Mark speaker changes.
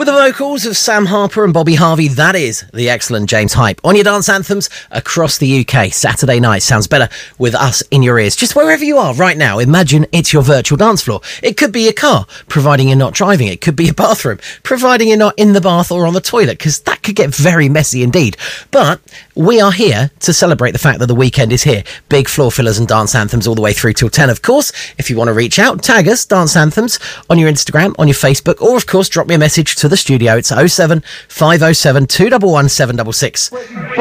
Speaker 1: With the vocals of Sam Harper and Bobby Harvey, that is the excellent James Hype. On your dance anthems across the UK, Saturday night sounds better with us in your ears. Just wherever you are right now, imagine it's your virtual dance floor. It could be your car, providing you're not driving. It could be your bathroom, providing you're not in the bath or on the toilet, because that could get very messy indeed. But we are here to celebrate the fact that the weekend is here. Big floor fillers and dance anthems all the way through till 10, of course. If you want to reach out, tag us, Dance Anthems, on your Instagram, on your Facebook, or of course drop me a message to the studio. It's 07 507 211 766.